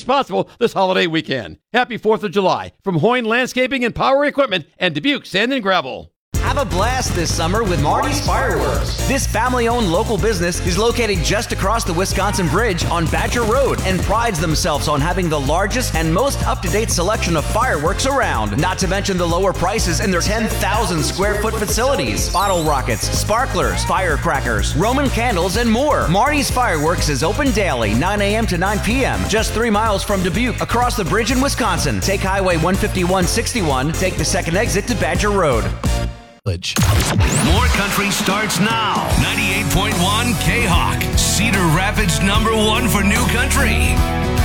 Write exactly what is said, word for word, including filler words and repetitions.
responsible this holiday weekend. Happy fourth of July from Hoyne Landscaping and Power Equipment and Dubuque Sand and Gravel. Have a blast this summer with Marty's Fireworks. This family-owned local business is located just across the Wisconsin Bridge on Badger Road and prides themselves on having the largest and most up-to-date selection of fireworks around. Not to mention the lower prices in their ten thousand square foot facilities. Bottle rockets, sparklers, firecrackers, Roman candles, and more. Marty's Fireworks is open daily, nine a.m. to nine p.m. Just three miles from Dubuque, across the bridge in Wisconsin. Take Highway one fifty-one sixty-one. Take the second exit to Badger Road. More Country starts now. ninety-eight point one K-Hawk, Cedar Rapids number one for new country.